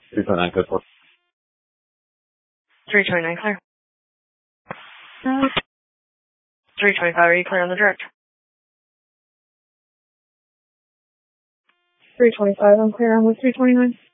329 code 4. 329 clear. 325, are you clear on the direct? 325, I'm clear. I'm with 329.